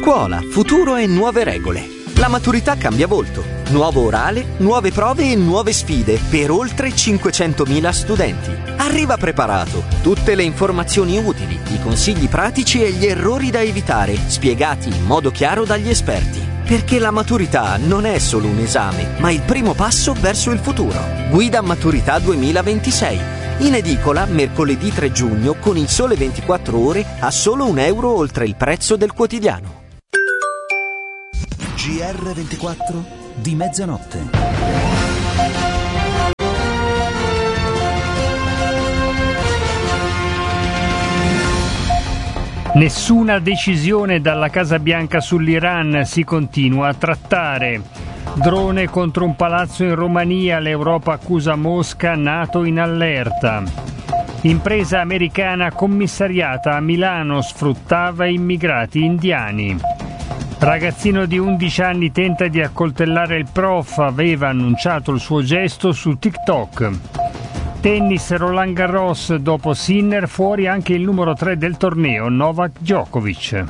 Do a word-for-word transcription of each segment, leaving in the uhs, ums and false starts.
Scuola, futuro e nuove regole. La maturità cambia volto. Nuovo orale, nuove prove e nuove sfide per oltre cinquecentomila studenti. Arriva preparato. Tutte le informazioni utili, i consigli pratici e gli errori da evitare, spiegati in modo chiaro dagli esperti. Perché la maturità non è solo un esame, ma il primo passo verso il futuro. Guida Maturità duemilaventisei. In edicola mercoledì tre giugno con Il Sole ventiquattro Ore a solo un euro oltre il prezzo del quotidiano. G R ventiquattro di mezzanotte. Nessuna decisione dalla Casa Bianca sull'Iran, si continua a trattare. Drone contro un palazzo in Romania, l'Europa accusa Mosca, NATO in allerta. Impresa americana commissariata a Milano, sfruttava immigrati indiani. Ragazzino di undici anni tenta di accoltellare il prof, aveva annunciato il suo gesto su TikTok. Tennis, Roland Garros, dopo Sinner fuori anche il numero tre del torneo, Novak Djokovic.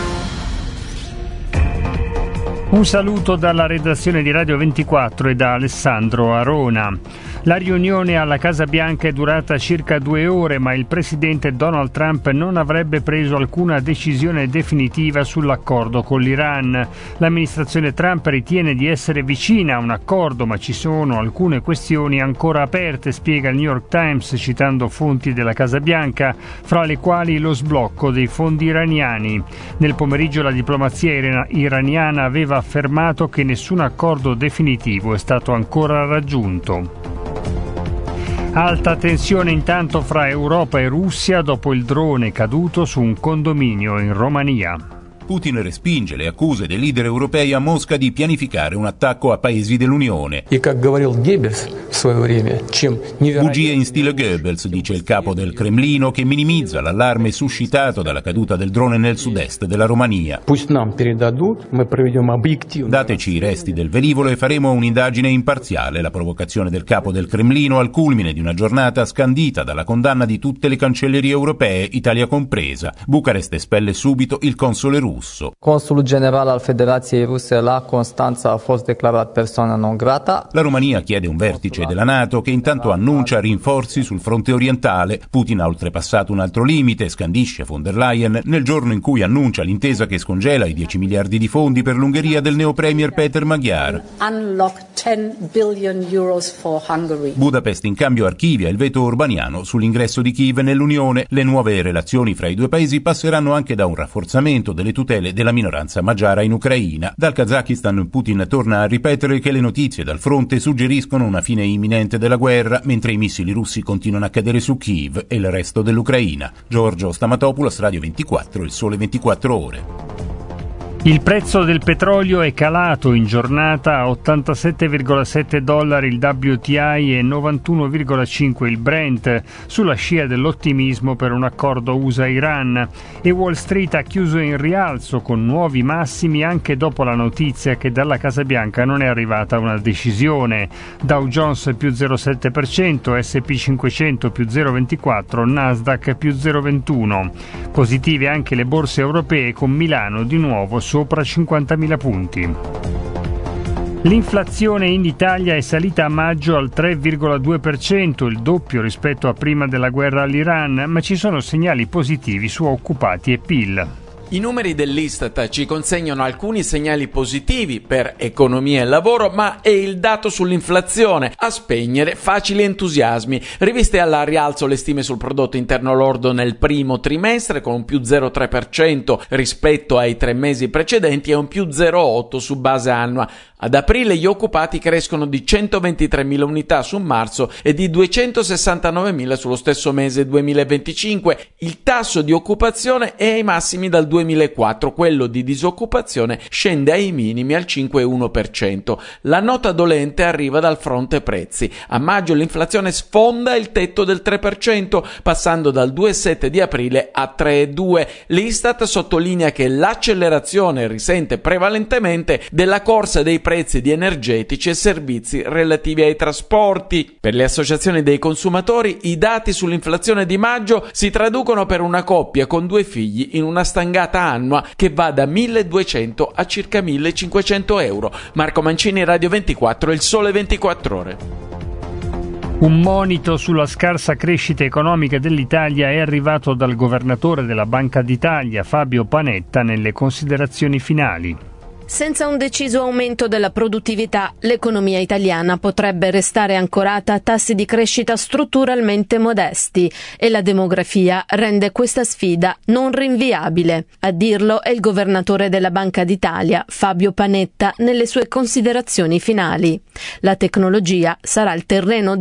Un saluto dalla redazione di Radio ventiquattro e da Alessandro Arona. La riunione alla Casa Bianca è durata circa due ore, ma il presidente Donald Trump non avrebbe preso alcuna decisione definitiva sull'accordo con l'Iran. L'amministrazione Trump ritiene di essere vicina a un accordo, ma ci sono alcune questioni ancora aperte, spiega il New York Times citando fonti della Casa Bianca, fra le quali lo sblocco dei fondi iraniani. Nel pomeriggio la diplomazia iraniana aveva affermato che nessun accordo definitivo è stato ancora raggiunto. Alta tensione intanto fra Europa e Russia dopo il drone caduto su un condominio in Romania. Putin respinge le accuse dei leader europei a Mosca di pianificare un attacco a paesi dell'Unione. Bugie in stile Goebbels, dice il capo del Cremlino, che minimizza l'allarme suscitato dalla caduta del drone nel sud-est della Romania. Dateci i resti del velivolo e faremo un'indagine imparziale. La provocazione del capo del Cremlino al culmine di una giornata scandita dalla condanna di tutte le cancellerie europee, Italia compresa. Bucarest espelle subito il console russo. Consulul general al Federației Ruse la Constanța a fost declarat persoană non grata. La Romania chiede un vertice della NATO che intanto annuncia rinforzi sul fronte orientale. Putin ha oltrepassato un altro limite, scandisce von der Leyen, nel giorno in cui annuncia l'intesa che scongela i dieci miliardi di fondi per l'Ungheria del neopremier Peter Magyar. Unlock ten billion euros for Hungary. Budapest in cambio archivia il veto orbaniano sull'ingresso di Kiev nell'Unione. Le nuove relazioni fra i due paesi passeranno anche da un rafforzamento delle tutele della minoranza magiara in Ucraina. Dal Kazakistan Putin torna a ripetere che le notizie dal fronte suggeriscono una fine imminente della guerra, mentre i missili russi continuano a cadere su Kiev e il resto dell'Ucraina. Giorgio Stamatopoulos, Radio ventiquattro, Il Sole ventiquattro Ore. Il prezzo del petrolio è calato in giornata a ottantasette virgola sette dollari il W T I e novantuno virgola cinque il Brent, sulla scia dell'ottimismo per un accordo U S A-Iran, e Wall Street ha chiuso in rialzo con nuovi massimi anche dopo la notizia che dalla Casa Bianca non è arrivata una decisione. Dow Jones più zero virgola sette per cento, S and P cinquecento più zero virgola ventiquattro, Nasdaq più zero virgola ventuno. Positive anche le borse europee, con Milano di nuovo sopra cinquantamila punti. L'inflazione in Italia è salita a maggio al tre virgola due per cento, il doppio rispetto a prima della guerra all'Iran, ma ci sono segnali positivi su occupati e P I L. I numeri dell'Istat ci consegnano alcuni segnali positivi per economia e lavoro, ma è il dato sull'inflazione a spegnere facili entusiasmi. Riviste al rialzo le stime sul prodotto interno lordo nel primo trimestre, con un più zero virgola tre per cento rispetto ai tre mesi precedenti e un più zero virgola otto per cento su base annua. Ad aprile gli occupati crescono di centoventitremila unità su marzo e di duecentosessantanovemila sullo stesso mese duemilaventicinque. Il tasso di occupazione è ai massimi dal duemilaquattro, quello di disoccupazione scende ai minimi al cinque virgola uno per cento. La nota dolente arriva dal fronte prezzi. A maggio l'inflazione sfonda il tetto del tre per cento, passando dal due virgola sette di aprile a tre virgola due. L'Istat sottolinea che l'accelerazione risente prevalentemente della corsa dei prezzi di energetici e servizi relativi ai trasporti. Per le associazioni dei consumatori i dati sull'inflazione di maggio si traducono per una coppia con due figli in una stangata annua che va da milleduecento a circa millecinquecento euro. Marco Mancini, Radio ventiquattro, Il Sole ventiquattro Ore. Un monito sulla scarsa crescita economica dell'Italia è arrivato dal governatore della Banca d'Italia, Fabio Panetta, nelle considerazioni finali. Senza un deciso aumento della produttività, l'economia italiana potrebbe restare ancorata a tassi di crescita strutturalmente modesti e la demografia rende questa sfida non rinviabile. A dirlo è il governatore della Banca d'Italia, Fabio Panetta, nelle sue considerazioni finali. La tecnologia sarà il terreno